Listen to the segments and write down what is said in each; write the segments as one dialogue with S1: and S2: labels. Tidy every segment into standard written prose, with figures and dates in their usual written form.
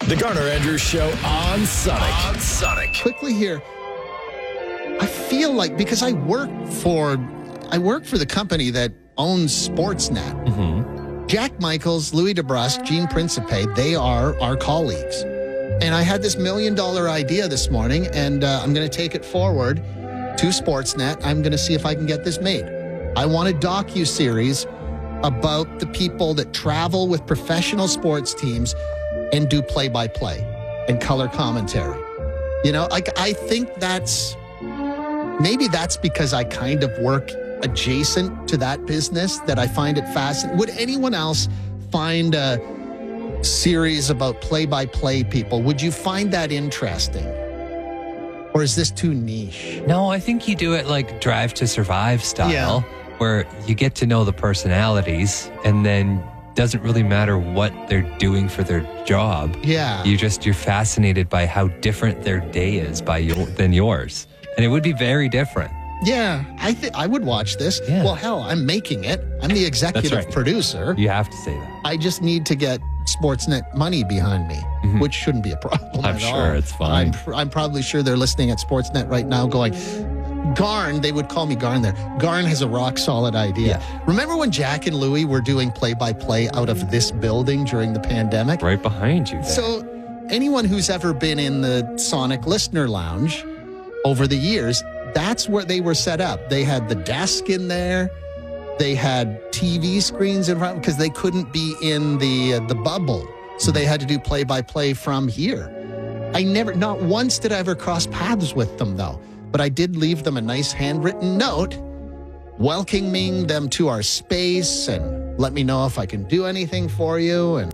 S1: The Garner Andrews Show on Sonic.
S2: Quickly here, I feel like because I work for the company that owns Sportsnet.
S1: Mm-hmm.
S2: Jack Michaels, Louis DeBrusque, Gene Principe, they are our colleagues. And I had this $1 million idea this morning, and I'm going to take it forward to Sportsnet. I'm going to see if I can get this made. I want a docuseries about the people that travel with professional sports teams and do play-by-play and color commentary. You know, I think maybe that's because I kind of work adjacent to that business that I find it fascinating. Would anyone else find a series about play-by-play people? Would you find that interesting? Or is this too niche?
S3: No, I think you do it like Drive to Survive style, where you get to know the personalities and then doesn't really matter what they're doing for their job.
S2: Yeah.
S3: You're fascinated by how different their day is than yours. And it would be very different.
S2: Yeah, I would watch this.
S3: Yeah.
S2: Well, hell, I'm making it. I'm the executive producer.
S3: You have to say that.
S2: I just need to get Sportsnet money behind me, which shouldn't be a problem
S3: I'm
S2: at
S3: sure
S2: all.
S3: it's fine.
S2: I'm probably sure they're listening at Sportsnet right now going, Garn, they would call me Garn there. Garn has a rock solid idea.
S3: Yeah.
S2: Remember when Jack and Louie were doing play-by-play out of this building during the pandemic?
S3: Right behind you there.
S2: So anyone who's ever been in the Sonic Listener Lounge over the years, that's where they were set up. They had the desk in there. They had TV screens in front because they couldn't be in the bubble. So they had to do play-by-play from here. Not once did I ever cross paths with them though. But I did leave them a nice handwritten note welcoming them to our space and let me know if I can do anything for you. And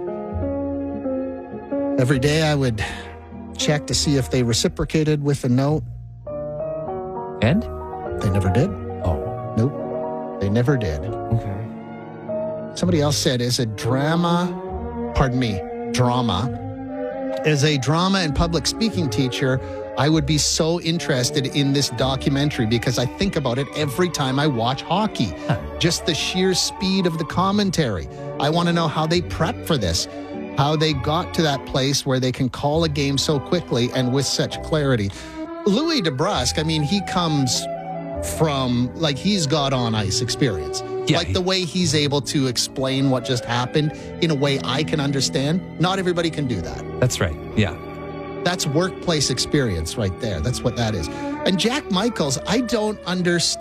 S2: every day I would check to see if they reciprocated with a note.
S3: And?
S2: They never did.
S3: Oh.
S2: Nope. They never did.
S3: Okay.
S2: Somebody else said, as a drama and public speaking teacher, I would be so interested in this documentary because I think about it every time I watch hockey. Just the sheer speed of the commentary. I want to know how they prep for this, how they got to that place where they can call a game so quickly and with such clarity. Louis DeBrusque, I mean, he comes from, like, he's got on ice experience.
S3: Yeah,
S2: like the way he's able to explain what just happened in a way I can understand. Not everybody can do that.
S3: That's right. Yeah.
S2: That's workplace experience right there. That's what that is. And Jack Michaels, I don't understand.